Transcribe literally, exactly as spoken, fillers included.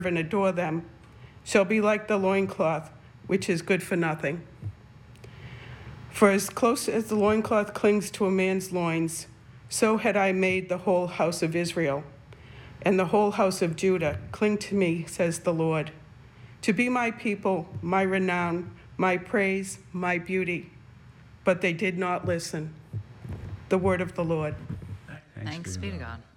and adore them shall be like the loincloth, which is good for nothing. For as close as the loincloth clings to a man's loins, so had I made the whole house of Israel and the whole house of Judah cling to me, says the Lord, to be my people, my renown, my praise, my beauty. But they did not listen. The word of the Lord. Thanks be to God.